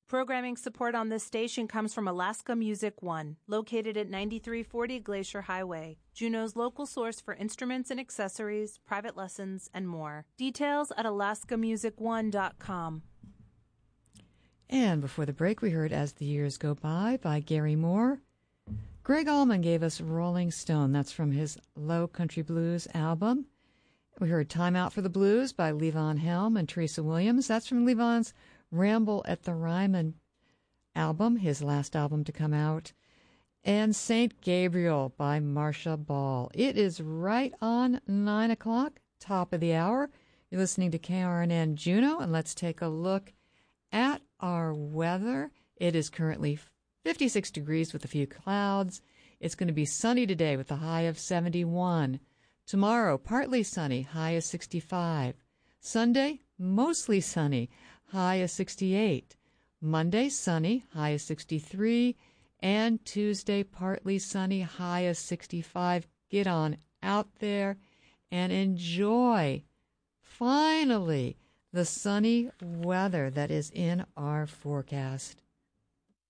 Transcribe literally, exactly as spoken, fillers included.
Programming support on this station comes from Alaska Music One, located at ninety-three forty Glacier Highway, Juneau's local source for instruments and accessories, private lessons, and more. Details at alaska music one dot com. And before the break, we heard As the Years Go By by Gary Moore. Greg Allman gave us Rolling Stone. That's from his Low Country Blues album. We heard Time Out for the Blues by Levon Helm and Teresa Williams. That's from Levon's Ramble at the Ryman album, his last album to come out. And Saint Gabriel by Marcia Ball. It is right on nine o'clock, top of the hour. You're listening to K R N N Juneau, and let's take a look at our weather. It is currently fifty-six degrees with a few clouds. It's going to be sunny today with a high of seventy-one. Tomorrow, partly sunny, high of sixty-five. Sunday, mostly sunny, high of sixty-eight. Monday, sunny, high of sixty-three. And Tuesday, partly sunny, high of sixty-five. Get on out there and enjoy, finally, the sunny weather that is in our forecast.